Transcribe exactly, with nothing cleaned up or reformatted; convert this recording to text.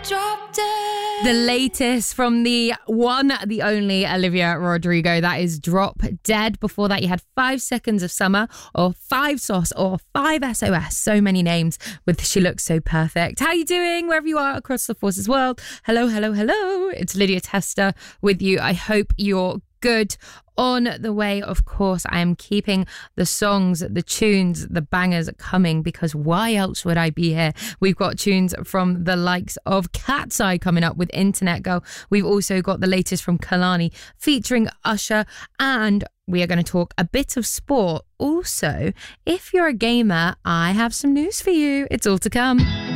Drop dead. The latest from the one, the only Olivia Rodrigo, that is Drop Dead. Before that, you had Five Seconds of Summer, or Five Sauce, or Five S O S. So many names with She Looks So Perfect. How you doing wherever you are across the Forces world? Hello, hello, hello. It's Lydia Tester with you. I hope you're good. On the way, of course, I am keeping the songs, the tunes, the bangers coming, because why else would I be here? We've got tunes from the likes of Cat's Eye coming up with Internet Girl. We've also got the latest from Kalani featuring Usher, and we are going to talk a bit of sport. Also, if you're a gamer, I have some news for you. It's all to come.